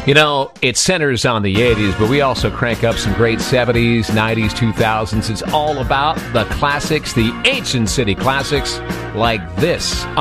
You know, it centers on the 80s, but we also crank up some great 70s, 90s, 2000s. It's all about the classics, the ancient city classics like this.